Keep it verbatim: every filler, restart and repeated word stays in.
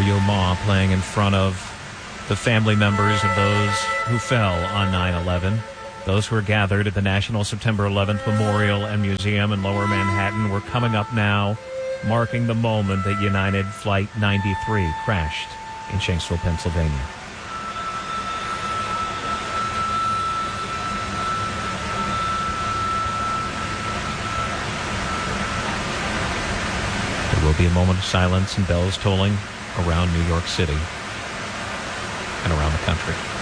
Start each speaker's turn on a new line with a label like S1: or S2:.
S1: Yo-Yo Ma playing in front of the family members of those who fell on nine eleven. Those who are gathered at the National September eleventh Memorial and Museum in Lower Manhattan. We're coming up now, marking the moment that United Flight ninety-three crashed in Shanksville, Pennsylvania. There will be a moment of silence and bells tolling around New York City and around the country.